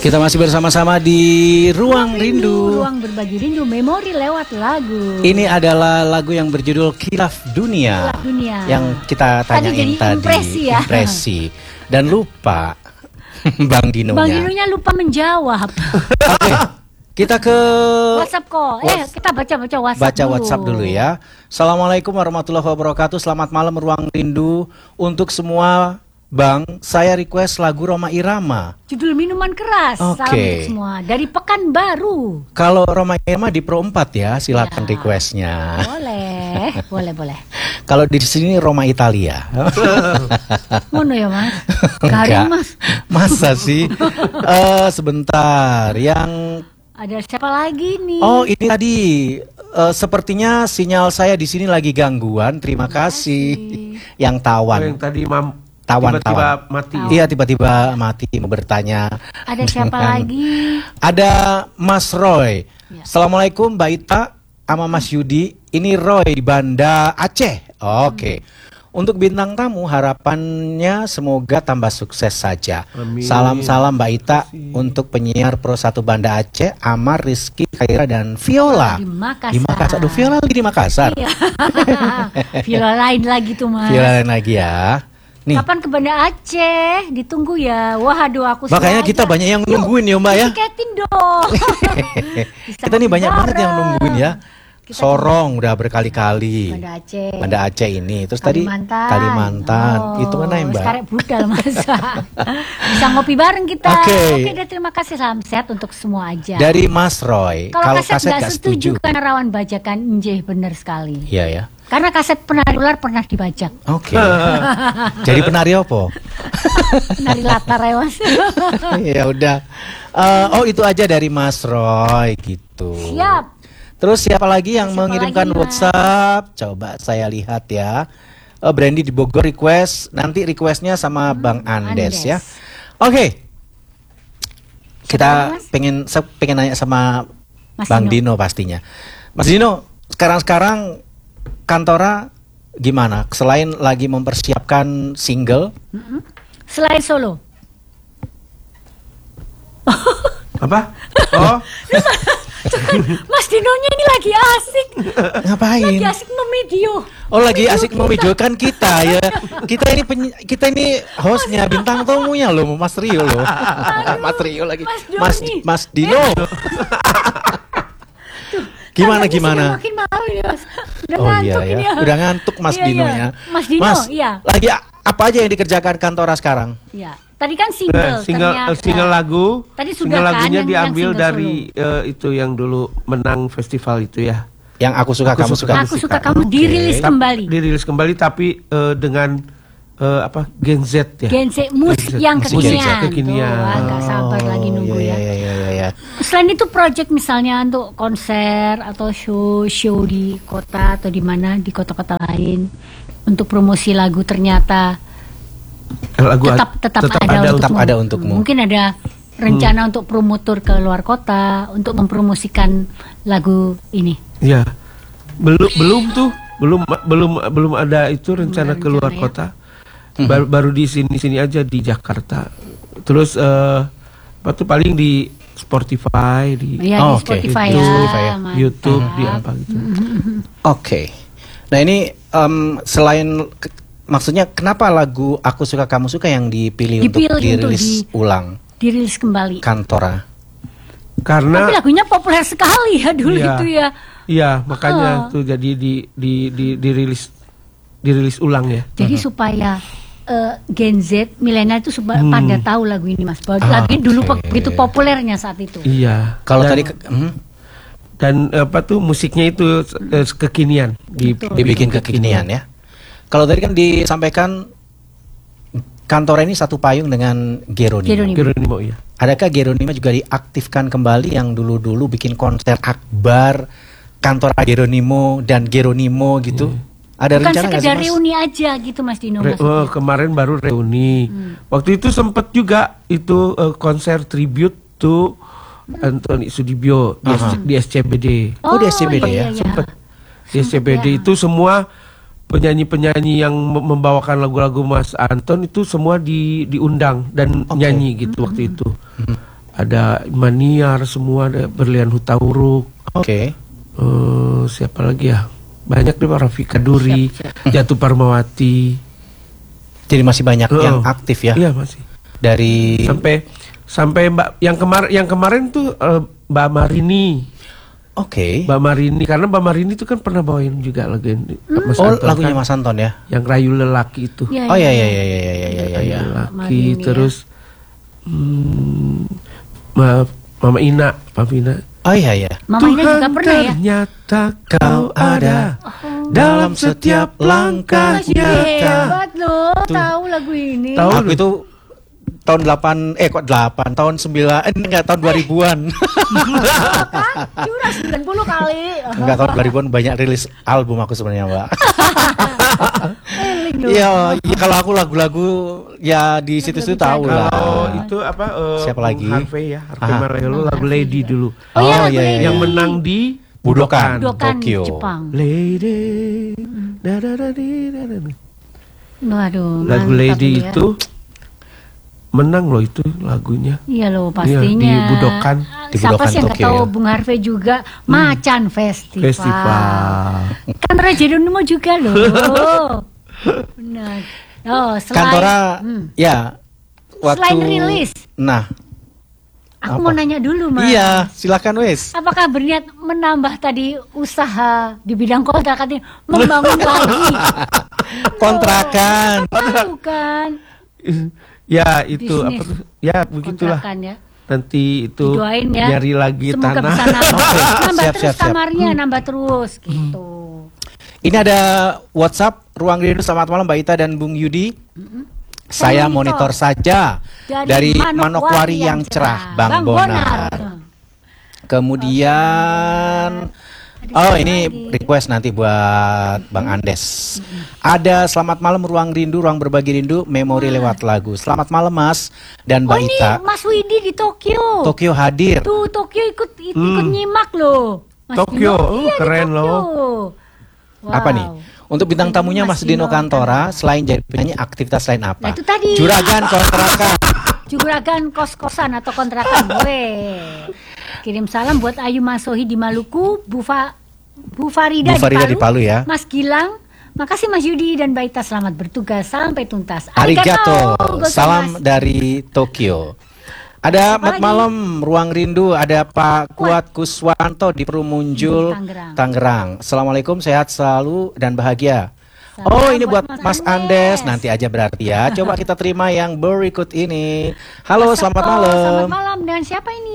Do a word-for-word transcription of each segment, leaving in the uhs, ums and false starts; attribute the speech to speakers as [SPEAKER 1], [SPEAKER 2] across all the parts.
[SPEAKER 1] Kita masih bersama-sama di Ruang Rindu,
[SPEAKER 2] Ruang Berbagi Rindu, memori lewat lagu.
[SPEAKER 1] Ini adalah lagu yang berjudul Khilaf Dunia,
[SPEAKER 2] Khilaf Dunia.
[SPEAKER 1] Yang kita tanyain
[SPEAKER 2] tadi, jadi
[SPEAKER 1] tadi
[SPEAKER 2] impresi, ya?
[SPEAKER 1] impresi. Dan lupa Bang Dinonya
[SPEAKER 2] Bang Dinonya lupa menjawab.
[SPEAKER 1] Oke, kita ke
[SPEAKER 2] WhatsApp kok. Eh, kita baca-baca WhatsApp
[SPEAKER 1] Baca
[SPEAKER 2] dulu.
[SPEAKER 1] WhatsApp dulu ya. Assalamualaikum warahmatullahi wabarakatuh. Selamat malam Ruang Rindu. Untuk semua Bang, saya request lagu Rhoma Irama.
[SPEAKER 2] Judul Minuman Keras.
[SPEAKER 1] Oke.
[SPEAKER 2] Salam untuk semua. Dari Pekanbaru.
[SPEAKER 1] Kalau Rhoma Irama di Pro empat ya, silakan
[SPEAKER 2] Ya.
[SPEAKER 1] requestnya.
[SPEAKER 2] Boleh, boleh, boleh.
[SPEAKER 1] Kalau di sini Roma Italia.
[SPEAKER 2] Ngono ya Mas.
[SPEAKER 1] Enggak.
[SPEAKER 2] Garing Mas.
[SPEAKER 1] Masa sih? Eh sebentar, yang
[SPEAKER 2] Ada siapa lagi nih?
[SPEAKER 1] Oh, ini tadi eh, sepertinya sinyal saya di sini lagi gangguan. Terima kasih. Yang tawan.
[SPEAKER 3] Oh, yang tadi mam
[SPEAKER 1] Tawan,
[SPEAKER 3] tiba-tiba
[SPEAKER 1] tawan.
[SPEAKER 3] mati.
[SPEAKER 1] Iya, tiba-tiba mati mau bertanya.
[SPEAKER 2] Ada siapa
[SPEAKER 1] dengan-
[SPEAKER 2] lagi?
[SPEAKER 1] Ada Mas Roy.
[SPEAKER 2] Ya.
[SPEAKER 1] Assalamualaikum Mbak Ita sama Mas Yudi. Ini Roy di Banda Aceh. Oke. Untuk bintang tamu harapannya semoga tambah sukses saja.
[SPEAKER 3] Amin.
[SPEAKER 1] Salam-salam Mbak Ita untuk penyiar Pro satu Banda Aceh, Amar, Rizky, Khaira dan Viola.
[SPEAKER 2] Di Makassar.
[SPEAKER 1] Di Makassar. Aduh, Viola lagi di Makassar.
[SPEAKER 2] Iya. Viola lain lagi tuh Mas.
[SPEAKER 1] Viola lain lagi ya. Nih.
[SPEAKER 2] Kapan ke Banda Aceh? Ditunggu ya. Wah, aduh aku
[SPEAKER 1] Makanya
[SPEAKER 2] sengaja.
[SPEAKER 1] kita banyak yang nungguin ya Mbak ya.
[SPEAKER 2] Tiketin dong. Bisa
[SPEAKER 1] Kita nih
[SPEAKER 2] ngopi
[SPEAKER 1] banyak banget yang
[SPEAKER 2] bareng.
[SPEAKER 1] nungguin ya.
[SPEAKER 2] Kita
[SPEAKER 1] Sorong udah berkali-kali.
[SPEAKER 2] Banda Aceh.
[SPEAKER 1] Banda Aceh ini. Terus
[SPEAKER 2] Kalimantan.
[SPEAKER 1] tadi Kalimantan.
[SPEAKER 2] Oh,
[SPEAKER 1] Itu mana ya Mbak?
[SPEAKER 2] sekarang budal masa. Bisa ngopi bareng kita.
[SPEAKER 1] Oke.
[SPEAKER 2] Oke, dan terima kasih, salam sehat untuk semua aja.
[SPEAKER 1] Dari Mas Roy.
[SPEAKER 2] Kalau kaset
[SPEAKER 1] kaset
[SPEAKER 2] nggak
[SPEAKER 1] nggak
[SPEAKER 2] setuju
[SPEAKER 1] setuju.
[SPEAKER 2] karena rawan bajakan, njeh bener sekali.
[SPEAKER 1] Iya ya.
[SPEAKER 2] Karena kaset penari ular pernah dibajak.
[SPEAKER 1] Oke. Jadi penari apa?
[SPEAKER 2] Penari latar ya Mas.
[SPEAKER 1] Ya udah. Eh, oh itu aja dari Mas Roy gitu.
[SPEAKER 2] Siap.
[SPEAKER 1] Terus siapa lagi yang
[SPEAKER 2] Siapa
[SPEAKER 1] mengirimkan
[SPEAKER 2] lagi, Mas?
[SPEAKER 1] WhatsApp? Coba saya lihat ya. Oh, Brandy di Bogor request. Nanti requestnya sama Bang Andes,
[SPEAKER 2] Andes.
[SPEAKER 1] ya. Oke. Kita
[SPEAKER 2] lagi, Mas?
[SPEAKER 1] pengen saya pengen nanya sama
[SPEAKER 2] Mas
[SPEAKER 1] Bang
[SPEAKER 2] Dino.
[SPEAKER 1] Dino pastinya. Mas Dino, sekarang-sekarang Kantora gimana? Selain lagi mempersiapkan single,
[SPEAKER 2] Selain solo.
[SPEAKER 3] Apa? Oh,
[SPEAKER 2] Mas Dinonya ini lagi asik.
[SPEAKER 1] ngapain?
[SPEAKER 2] Lagi asik nge-video.
[SPEAKER 1] Oh lagi asik memvideokan kita ya. Kita ini penyi- kita ini hostnya, bintang tamunya loh, Mas Rio loh. Mas Rio lagi.
[SPEAKER 2] Mas
[SPEAKER 1] Mas
[SPEAKER 2] Doni.
[SPEAKER 1] Mas Dino. Gimana
[SPEAKER 2] Tangannya
[SPEAKER 1] gimana?
[SPEAKER 2] sudah makin malu ini Mas. Udah
[SPEAKER 1] Oh iya
[SPEAKER 2] ngantuk
[SPEAKER 1] ya.
[SPEAKER 2] ini ya.
[SPEAKER 1] Udah ngantuk Mas
[SPEAKER 2] Iya,
[SPEAKER 1] Dino
[SPEAKER 2] iya.
[SPEAKER 1] ya.
[SPEAKER 2] Mas Dino, iya.
[SPEAKER 1] Lagi a- apa aja yang dikerjakan Kantora sekarang?
[SPEAKER 2] Iya. Tadi kan
[SPEAKER 3] eh,
[SPEAKER 2] single,
[SPEAKER 3] single
[SPEAKER 2] ternyata.
[SPEAKER 3] eh, single lagu.
[SPEAKER 2] Tadi sudah
[SPEAKER 3] single
[SPEAKER 2] kan
[SPEAKER 3] lagunya
[SPEAKER 2] yang-
[SPEAKER 3] diambil
[SPEAKER 2] yang single
[SPEAKER 3] dari eh, itu yang dulu menang festival itu ya.
[SPEAKER 1] Yang aku suka
[SPEAKER 3] Aku
[SPEAKER 1] kamu
[SPEAKER 3] suka.
[SPEAKER 1] suka.
[SPEAKER 2] Aku suka kamu
[SPEAKER 1] Oke.
[SPEAKER 2] dirilis
[SPEAKER 3] Tap-
[SPEAKER 2] kembali.
[SPEAKER 3] Dirilis kembali tapi eh, dengan eh, apa Gen Z ya.
[SPEAKER 2] Gen Z musik
[SPEAKER 3] Gen Z,
[SPEAKER 2] yang
[SPEAKER 3] musik
[SPEAKER 2] kekinian.
[SPEAKER 3] kekinian.
[SPEAKER 2] Tuh, agak sabar lagi nunggu
[SPEAKER 1] iya,
[SPEAKER 2] ya.
[SPEAKER 1] iya, iya, iya, iya.
[SPEAKER 2] Selain itu project misalnya untuk konser atau show show di kota atau di mana di kota-kota lain untuk promosi lagu ternyata
[SPEAKER 3] Lagu
[SPEAKER 2] tetap tetap, ada, untukmu.
[SPEAKER 1] tetap ada untukmu.
[SPEAKER 2] Mungkin ada rencana untuk promotor ke luar kota untuk mempromosikan lagu ini.
[SPEAKER 3] Ya. Belum belum tuh, belum belum belum ada itu rencana
[SPEAKER 2] ada
[SPEAKER 3] keluar
[SPEAKER 2] rencana ya.
[SPEAKER 3] kota. Baru, baru di sini-sini aja di Jakarta. Terus eh apa tuh paling di Spotify, di
[SPEAKER 2] Ya
[SPEAKER 1] Oh,
[SPEAKER 2] di
[SPEAKER 1] oke.
[SPEAKER 2] Spotify
[SPEAKER 1] Di
[SPEAKER 2] ya.
[SPEAKER 1] Spotify ya.
[SPEAKER 2] mantap.
[SPEAKER 3] YouTube, di apa gitu.
[SPEAKER 1] Oke. Nah ini em, selain ke- maksudnya kenapa lagu Aku Suka Kamu Suka yang dipilih, untuk
[SPEAKER 2] Dipilih untuk
[SPEAKER 1] dirilis
[SPEAKER 2] di-
[SPEAKER 1] ulang
[SPEAKER 2] Dirilis kembali.
[SPEAKER 1] Kantora?
[SPEAKER 2] Tapi
[SPEAKER 3] Karena
[SPEAKER 2] lagunya populer sekali ya dulu
[SPEAKER 3] Iya.
[SPEAKER 2] itu ya.
[SPEAKER 3] iya, makanya
[SPEAKER 2] Ah.
[SPEAKER 3] tuh jadi di di di dirilis dirilis ulang ya.
[SPEAKER 2] Jadi supaya eh, Gen Z milenial itu supaya
[SPEAKER 3] Hmm.
[SPEAKER 2] pada tahu lagu ini Mas. Bahwa
[SPEAKER 1] Ah,
[SPEAKER 2] lagu ini dulu
[SPEAKER 1] oke.
[SPEAKER 2] pe- begitu populernya saat itu.
[SPEAKER 3] Iya.
[SPEAKER 1] Kalau
[SPEAKER 3] Dan-
[SPEAKER 1] tadi ke- hmm,
[SPEAKER 3] dan apa tuh musiknya itu eh, kekinian di,
[SPEAKER 1] dibikin kekinian ya. Kalau tadi kan disampaikan Kantora ini satu payung dengan Geronimo.
[SPEAKER 2] Geronimo.
[SPEAKER 3] Geronimo ya.
[SPEAKER 1] Adakah Geronimo juga diaktifkan kembali yang dulu-dulu bikin konser akbar Kantora Geronimo dan Geronimo gitu? Ada
[SPEAKER 2] Bukan
[SPEAKER 1] rencana nggak sih
[SPEAKER 2] sekedar
[SPEAKER 1] Mas?
[SPEAKER 2] reuni aja gitu Mas Dino
[SPEAKER 3] Re-
[SPEAKER 2] maksudnya.
[SPEAKER 3] oh, kemarin baru reuni. Waktu itu sempat juga itu eh, konser tribute to Anthony Sudibyo di,
[SPEAKER 1] Aha.
[SPEAKER 3] S- di S C B D.
[SPEAKER 1] Oh, di S C B D ya?
[SPEAKER 2] iya, iya.
[SPEAKER 3] Sempat di S C B D
[SPEAKER 2] ya.
[SPEAKER 3] itu semua penyanyi-penyanyi yang mem- membawakan lagu-lagu Mas Anton itu semua di diundang dan
[SPEAKER 1] Oke.
[SPEAKER 3] nyanyi gitu waktu itu. ada Maniar semua, ada Berlian Hutauruk.
[SPEAKER 1] Oke.
[SPEAKER 3] Eh, siapa lagi ya? Banyak deh, Rafika Duri,
[SPEAKER 2] Siap,
[SPEAKER 3] Jatuh Parmawati.
[SPEAKER 1] Jadi masih banyak
[SPEAKER 3] Oh,
[SPEAKER 1] yang aktif ya.
[SPEAKER 3] Iya masih.
[SPEAKER 1] Dari
[SPEAKER 3] Sampai sampai Mbak yang kemarin yang kemarin tuh eh, Mbak Marini.
[SPEAKER 1] Oke.
[SPEAKER 3] Mbak Marini, karena Mbak Marini itu kan pernah bawain juga lagu ini, Mas
[SPEAKER 1] Oh,
[SPEAKER 3] Anton
[SPEAKER 1] lagunya
[SPEAKER 3] kan?
[SPEAKER 1] Mas Anton ya.
[SPEAKER 3] Yang Rayu Lelaki itu.
[SPEAKER 2] Ya,
[SPEAKER 1] Oh
[SPEAKER 2] ya,
[SPEAKER 1] ya ya ya ya ya ya ya
[SPEAKER 3] Rayu
[SPEAKER 1] ya.
[SPEAKER 3] Lelaki,
[SPEAKER 2] Marini, ya.
[SPEAKER 3] terus hmm, Ma- Mama Ina, Mama Ina.
[SPEAKER 1] Oh iya ya.
[SPEAKER 2] Mama Ina juga pernah ya.
[SPEAKER 3] Ternyata kau ada dalam setiap langkah
[SPEAKER 2] Mas Yudi
[SPEAKER 3] nyata.
[SPEAKER 2] hebat loh, tahu lagu ini.
[SPEAKER 3] Tahu.
[SPEAKER 1] Aku itu tahun delapan eh kok delapan tahun sembilan eh, enggak tahun dua ribuan.
[SPEAKER 2] Curah sembilan puluh kali.
[SPEAKER 1] Enggak tahun dua ribuan banyak rilis album aku sebenarnya, Mbak.
[SPEAKER 2] Eling loh.
[SPEAKER 1] Iya, ya, kalau aku lagu-lagu ya di situ-situ tahu lah.
[SPEAKER 3] Kalau itu apa? eh,
[SPEAKER 1] Siapa
[SPEAKER 3] Bung
[SPEAKER 1] lagi?
[SPEAKER 3] Harvey ya, Harvey
[SPEAKER 1] Aha.
[SPEAKER 3] Malaiholo, lagu Lady dulu.
[SPEAKER 2] Oh, iya,
[SPEAKER 1] Oh,
[SPEAKER 2] lagu
[SPEAKER 1] iya, iya.
[SPEAKER 2] Lady.
[SPEAKER 3] Yang menang di
[SPEAKER 1] Budokan.
[SPEAKER 2] Budokan
[SPEAKER 1] Tokyo.
[SPEAKER 2] Jepang.
[SPEAKER 3] Lady. Da, da, da, di, da, da, da.
[SPEAKER 2] Waduh,
[SPEAKER 3] Lagu
[SPEAKER 2] mantap
[SPEAKER 3] Lady
[SPEAKER 2] ya.
[SPEAKER 3] itu menang loh itu lagunya.
[SPEAKER 2] Iya loh
[SPEAKER 3] Iya,
[SPEAKER 2] pastinya.
[SPEAKER 3] di Budokan.
[SPEAKER 1] Di
[SPEAKER 2] Siapa
[SPEAKER 1] Budokan
[SPEAKER 2] sih yang nggak
[SPEAKER 1] Tokyo
[SPEAKER 2] tahu
[SPEAKER 1] ya.
[SPEAKER 2] Bung Harvey juga Macan Festival.
[SPEAKER 3] Festival.
[SPEAKER 2] Kan Raja Geronimo juga loh. Benar. Oh, selain
[SPEAKER 1] Kantora
[SPEAKER 2] hmm.
[SPEAKER 1] ya waktu
[SPEAKER 2] Selain rilis.
[SPEAKER 1] Nah,
[SPEAKER 2] Aku
[SPEAKER 1] apa?
[SPEAKER 2] mau nanya dulu, Mas.
[SPEAKER 1] iya, silakan wes.
[SPEAKER 2] Apakah berniat menambah tadi usaha di bidang kontrakan ini, membangun lagi?
[SPEAKER 1] Kontrakan.
[SPEAKER 2] Tahu kan?
[SPEAKER 3] Ya itu
[SPEAKER 2] Bisnis.
[SPEAKER 3] apa tuh? Ya begitulah.
[SPEAKER 2] Kontrakan ya.
[SPEAKER 3] Nanti itu
[SPEAKER 2] Didoain ya.
[SPEAKER 3] nyari lagi
[SPEAKER 2] Semoga
[SPEAKER 3] tanah.
[SPEAKER 2] bisa nambah,
[SPEAKER 1] Oke,
[SPEAKER 2] nambah
[SPEAKER 1] siap,
[SPEAKER 2] terus
[SPEAKER 1] siap, siap.
[SPEAKER 2] kamarnya, nambah terus gitu.
[SPEAKER 1] Ini ada WhatsApp Ruang Rindu. Selamat malam Mbak Ita dan Bung Yudi. Saya
[SPEAKER 2] Saya
[SPEAKER 1] monitor,
[SPEAKER 2] monitor.
[SPEAKER 1] saja dari, Manokwari yang cerah, Bang, Bonar. Kemudian oh ini request nanti buat Bang Andes. Ada selamat malam Ruang Rindu, Ruang Berbagi Rindu, memori lewat lagu. Selamat malam Mas dan
[SPEAKER 2] Oh
[SPEAKER 1] Mbak
[SPEAKER 2] ini
[SPEAKER 1] Ita.
[SPEAKER 2] Mas Widi di Tokyo.
[SPEAKER 1] Tokyo hadir.
[SPEAKER 2] Tuh Tokyo ikut ikut
[SPEAKER 3] Hmm.
[SPEAKER 2] nyimak loh. Mas
[SPEAKER 3] Tokyo,
[SPEAKER 2] Dino.
[SPEAKER 3] oh,
[SPEAKER 2] Iya, di
[SPEAKER 3] keren
[SPEAKER 2] Tokyo.
[SPEAKER 3] loh.
[SPEAKER 2] Wow.
[SPEAKER 1] Apa nih? Untuk bintang tamunya Mas
[SPEAKER 2] Mas
[SPEAKER 1] Dino
[SPEAKER 2] Dino
[SPEAKER 1] Kantora, selain jadi penyanyi, aktivitas lain apa?
[SPEAKER 2] Nah, itu tadi.
[SPEAKER 1] Juragan kontrakan.
[SPEAKER 2] Juragan kos-kosan atau kontrakan boleh. Kirim salam buat Ayu Masohi di Maluku, Bu, Fa, Bu Farida,
[SPEAKER 1] Bu Farida di Palu ya.
[SPEAKER 2] Mas Gilang, makasih Mas Yudi dan Mbak Ita, selamat bertugas sampai tuntas.
[SPEAKER 1] Arigato.
[SPEAKER 2] Gosok,
[SPEAKER 1] Salam
[SPEAKER 2] Mas.
[SPEAKER 1] dari Tokyo. Ada
[SPEAKER 2] Siapa
[SPEAKER 1] Mat
[SPEAKER 2] lagi?
[SPEAKER 1] Malam Ruang Rindu, ada Pak Kuat Kuswanto di Perumunjul,
[SPEAKER 2] Tangerang.
[SPEAKER 1] Tangerang. Assalamualaikum, sehat selalu dan bahagia.
[SPEAKER 2] Salam
[SPEAKER 1] Oh ini
[SPEAKER 2] buat
[SPEAKER 1] buat
[SPEAKER 2] Mas
[SPEAKER 1] Mas
[SPEAKER 2] Andes.
[SPEAKER 1] Andes, nanti aja berarti ya. Coba kita terima yang berikut ini. Halo,
[SPEAKER 2] Mas
[SPEAKER 1] selamat
[SPEAKER 2] Sabto,
[SPEAKER 1] malam.
[SPEAKER 2] Selamat malam, dengan siapa ini?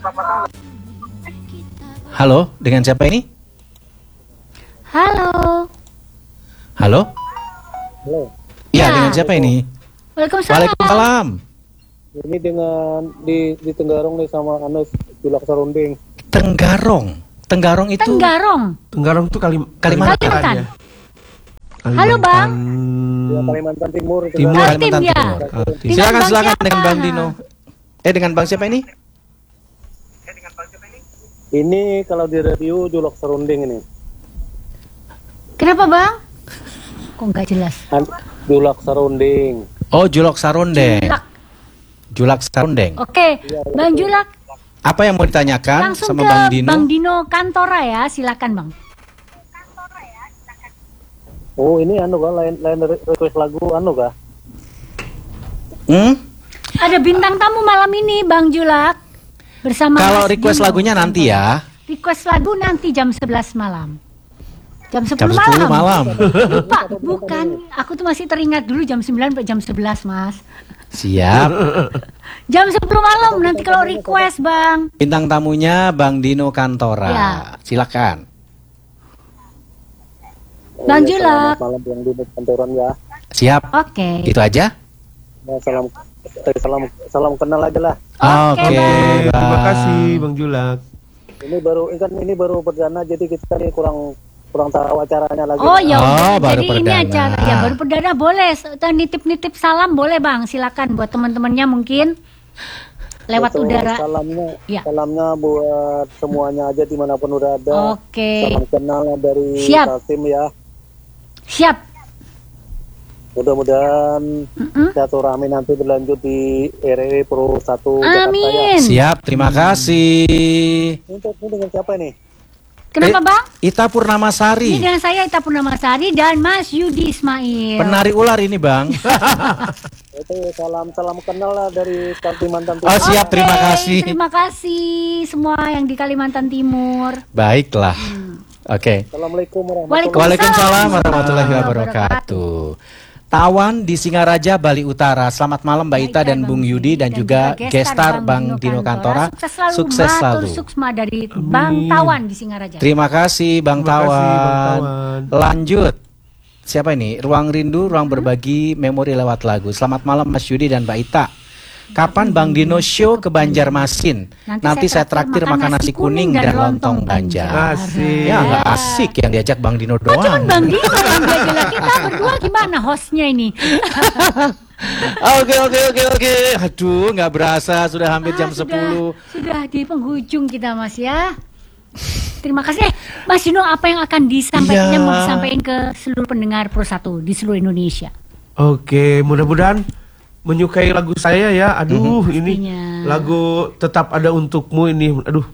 [SPEAKER 1] Halo, dengan siapa ini?
[SPEAKER 2] Halo.
[SPEAKER 1] Halo?
[SPEAKER 4] Halo,
[SPEAKER 1] Iya,
[SPEAKER 2] Ya.
[SPEAKER 1] dengan siapa ini?
[SPEAKER 2] Waalaikumsalam.
[SPEAKER 1] Waalaikumsalam.
[SPEAKER 4] ini dengan di di Tenggarong nih sama Anes Julak Sarunding.
[SPEAKER 1] Tenggarong. Tenggarong itu
[SPEAKER 2] Tenggarong.
[SPEAKER 3] Tenggarong tuh Kalim
[SPEAKER 1] Kalimantan.
[SPEAKER 2] Kalimantan.
[SPEAKER 3] ya.
[SPEAKER 2] Halo, Bang.
[SPEAKER 4] Ya, Kalimantan Timur itu
[SPEAKER 1] Timur,
[SPEAKER 4] kan.
[SPEAKER 2] Kaltim,
[SPEAKER 1] Kalimantan
[SPEAKER 2] ya.
[SPEAKER 1] Timur.
[SPEAKER 3] Kaltim.
[SPEAKER 2] Dengan
[SPEAKER 1] Silakan
[SPEAKER 2] Bang
[SPEAKER 1] silakan
[SPEAKER 2] siapa?
[SPEAKER 1] dengan Bang Dino. Eh dengan Bang siapa ini?
[SPEAKER 4] Ini kalau di radio Julak Sarunding ini.
[SPEAKER 2] Kenapa Bang? Kok nggak jelas?
[SPEAKER 4] An Julak Sarunding.
[SPEAKER 1] Oh, Julok Sarondeng.
[SPEAKER 2] Julak.
[SPEAKER 1] Julak Sarondeng.
[SPEAKER 2] Oke, Bang Julak,
[SPEAKER 1] Apa yang mau ditanyakan
[SPEAKER 2] langsung
[SPEAKER 1] sama
[SPEAKER 2] ke
[SPEAKER 1] Bang Dino?
[SPEAKER 2] Bang Dino Kantora ya, silakan Bang.
[SPEAKER 4] Oh, ini anu kan lain lain request lagu anu kah?
[SPEAKER 1] Hmm?
[SPEAKER 2] Ada bintang tamu malam ini Bang Julak bersama
[SPEAKER 1] Kalau
[SPEAKER 2] Mas
[SPEAKER 1] request
[SPEAKER 2] Dino
[SPEAKER 1] lagunya nanti ya.
[SPEAKER 2] Request lagu nanti jam sebelas malam. Jam
[SPEAKER 1] Jam
[SPEAKER 2] sepuluh
[SPEAKER 1] sepuluh
[SPEAKER 2] malam.
[SPEAKER 1] malam.
[SPEAKER 2] Lupa, bukan. Aku tuh masih teringat dulu jam sembilan sampai jam sebelas, Mas.
[SPEAKER 1] Siap.
[SPEAKER 2] Jam sepuluh malam nanti kalau request, Bang.
[SPEAKER 1] Bintang tamunya Bang Dino Kantora.
[SPEAKER 2] Ya.
[SPEAKER 1] Silakan.
[SPEAKER 4] Oh,
[SPEAKER 2] Bang
[SPEAKER 4] ya,
[SPEAKER 2] Julak.
[SPEAKER 4] selamat malam yang di kantoran ya.
[SPEAKER 1] Siap.
[SPEAKER 2] Oke.
[SPEAKER 1] Itu aja.
[SPEAKER 4] Ya, salam eh, salam salam kenal aja lah.
[SPEAKER 2] Oke, Bang.
[SPEAKER 3] Terima
[SPEAKER 1] Bang.
[SPEAKER 3] kasih Bang Julak.
[SPEAKER 4] Ini baru ini kan ini baru perdana jadi kita nih kurang kurang tahu acaranya lagi.
[SPEAKER 2] Oh ya
[SPEAKER 1] Oh,
[SPEAKER 2] udah.
[SPEAKER 1] baru
[SPEAKER 2] Jadi ini
[SPEAKER 1] perdana.
[SPEAKER 2] acara ya baru perdana boleh. Nitip-nitip salam boleh Bang. Silakan buat teman-temannya mungkin lewat
[SPEAKER 4] Betul,
[SPEAKER 2] udara.
[SPEAKER 4] Salamnya,
[SPEAKER 2] Ya.
[SPEAKER 4] salamnya buat semuanya aja dimanapun udah ada.
[SPEAKER 2] Oke.
[SPEAKER 4] Salam kenal dari
[SPEAKER 2] Siap.
[SPEAKER 4] Kaltim ya.
[SPEAKER 2] Siap.
[SPEAKER 4] Mudah-mudahan
[SPEAKER 2] Mm-mm.
[SPEAKER 4] silaturahmi nanti berlanjut di R R W Pro satu Jakarta ya.
[SPEAKER 2] Amin.
[SPEAKER 1] Siap, terima kasih.
[SPEAKER 4] Ini ini dengan siapa ini?
[SPEAKER 2] Kenapa
[SPEAKER 1] Eh,
[SPEAKER 2] Bang?
[SPEAKER 1] Ita Purnamasari.
[SPEAKER 2] Ini dengan saya Ita Purnamasari dan Mas Yudi Ismail.
[SPEAKER 1] Penari ular ini, Bang.
[SPEAKER 4] Itu salam-salam kenal lah dari Kalimantan
[SPEAKER 1] Oh,
[SPEAKER 4] Timur.
[SPEAKER 1] siap,
[SPEAKER 2] Oke,
[SPEAKER 1] terima kasih.
[SPEAKER 2] Terima kasih semua yang di Kalimantan Timur.
[SPEAKER 1] Baiklah. Oke.
[SPEAKER 4] Assalamualaikum warahmatullahi
[SPEAKER 1] Waalaikumsalam warahmatullahi wabarakatuh. Tawan di Singaraja, Bali Utara. Selamat malam Mbak Ita dan Bung Yudi dan juga gestar Bang Dino Kantora.
[SPEAKER 2] Sukses selalu.
[SPEAKER 1] Sukses
[SPEAKER 2] Matur
[SPEAKER 1] selalu.
[SPEAKER 2] Suksma dari Bang Tawan di Singaraja.
[SPEAKER 1] Terima kasih Bang
[SPEAKER 3] Terima kasih, Bang
[SPEAKER 1] Tawan.
[SPEAKER 3] Tawan.
[SPEAKER 1] Lanjut. Siapa ini? Ruang Rindu, ruang berbagi memori lewat lagu. Selamat malam Mas Yudi dan Mbak Ita. Kapan Bang Dino show ke Banjarmasin?
[SPEAKER 2] Nanti
[SPEAKER 1] Nanti,
[SPEAKER 2] saya
[SPEAKER 1] saya traktir makan nasi kuning dan lontong Banjar.
[SPEAKER 3] Asik.
[SPEAKER 1] Ya nggak asik yang diajak Bang Dino
[SPEAKER 2] Oh, cuman
[SPEAKER 1] doang.
[SPEAKER 2] Bang Dino yang diajak, kita berdua gimana hostnya ini?
[SPEAKER 1] Oke oke oke oke. Aduh nggak berasa sudah hampir jam
[SPEAKER 2] Ah, sudah-
[SPEAKER 1] sepuluh.
[SPEAKER 2] Sudah di penghujung kita Mas ya. Terima kasih. Eh, Mas Dino, apa yang akan disampaikan,
[SPEAKER 1] Iya.
[SPEAKER 2] yang mau disampaikan ke seluruh pendengar Pro satu di seluruh Indonesia?
[SPEAKER 3] Oke, mudah-mudahan menyukai lagu saya ya. Aduh, ini
[SPEAKER 2] Pastinya.
[SPEAKER 3] lagu Tetap Ada Untukmu ini. Aduh.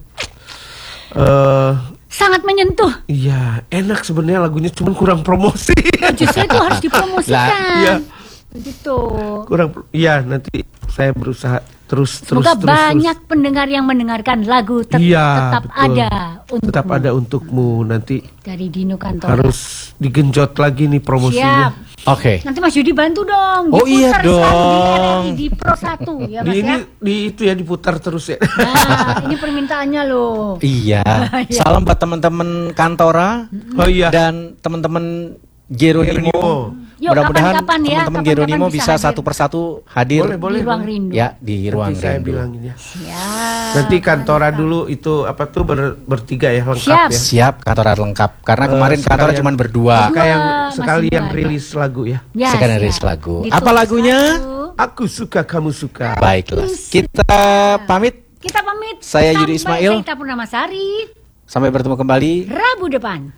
[SPEAKER 3] Eh,
[SPEAKER 2] Sangat menyentuh.
[SPEAKER 3] iya, enak sebenarnya lagunya, cuman kurang promosi.
[SPEAKER 2] Justru itu harus dipromosikan.
[SPEAKER 3] Iya.
[SPEAKER 2] Begitu.
[SPEAKER 3] kurang iya, nanti saya berusaha terus terus
[SPEAKER 2] Semoga
[SPEAKER 3] terus,
[SPEAKER 2] banyak
[SPEAKER 3] terus.
[SPEAKER 2] pendengar yang mendengarkan lagu tet-
[SPEAKER 3] Iya,
[SPEAKER 2] tetap
[SPEAKER 3] betul.
[SPEAKER 2] ada untukmu
[SPEAKER 3] Tetap Ada Untukmu nanti
[SPEAKER 2] dari Dino Kantora.
[SPEAKER 3] harus digenjot lagi nih promosinya.
[SPEAKER 2] Siap.
[SPEAKER 1] Oke.
[SPEAKER 2] Nanti Mas Yudi bantu dong.
[SPEAKER 1] Oh, iya
[SPEAKER 2] diputar selalu
[SPEAKER 1] dong.
[SPEAKER 2] Di R R I, di Pro satu ya
[SPEAKER 3] Di
[SPEAKER 2] Mas
[SPEAKER 3] ini
[SPEAKER 2] ya.
[SPEAKER 3] di itu ya diputar terus ya.
[SPEAKER 2] Nah, ini permintaannya loh.
[SPEAKER 1] Iya.
[SPEAKER 2] Iya.
[SPEAKER 1] Salam buat teman-teman Kantora
[SPEAKER 3] Oh iya.
[SPEAKER 1] dan teman-teman Geronimo.
[SPEAKER 3] Geronimo.
[SPEAKER 2] Yuk,
[SPEAKER 1] Mudah-mudahan
[SPEAKER 2] kapan-kapan ya,
[SPEAKER 1] teman-teman
[SPEAKER 2] kapan-kapan
[SPEAKER 1] Geronimo
[SPEAKER 2] bisa
[SPEAKER 1] bisa
[SPEAKER 2] hadir.
[SPEAKER 1] satu persatu hadir.
[SPEAKER 3] Boleh, boleh.
[SPEAKER 2] Di ruang rindu.
[SPEAKER 1] Ya di ruang
[SPEAKER 3] Nanti saya
[SPEAKER 1] rindu.
[SPEAKER 3] bilangin ya.
[SPEAKER 2] Siap.
[SPEAKER 3] Nanti Kantora dulu itu apa tuh ber- bertiga ya lengkap
[SPEAKER 2] Siap.
[SPEAKER 3] ya.
[SPEAKER 1] Siap Kantora lengkap karena
[SPEAKER 3] Eh,
[SPEAKER 1] kemarin Kantora
[SPEAKER 3] sekalian-
[SPEAKER 1] cuma berdua.
[SPEAKER 2] Berdua.
[SPEAKER 3] Kayak yang
[SPEAKER 2] masih
[SPEAKER 3] sekali yang
[SPEAKER 2] dua.
[SPEAKER 3] rilis lagu ya.
[SPEAKER 2] Ya,
[SPEAKER 1] Sekarang
[SPEAKER 2] siap.
[SPEAKER 1] rilis lagu.
[SPEAKER 2] Ditulis
[SPEAKER 1] Apa lagunya?
[SPEAKER 2] lagu.
[SPEAKER 3] Aku suka kamu suka.
[SPEAKER 1] Baiklah. Kita pamit.
[SPEAKER 2] Kita pamit.
[SPEAKER 1] Saya Yudi
[SPEAKER 2] Sampai
[SPEAKER 1] Ismail.
[SPEAKER 2] Saya Ita Purnamasari.
[SPEAKER 1] Sampai bertemu kembali.
[SPEAKER 2] Rabu depan.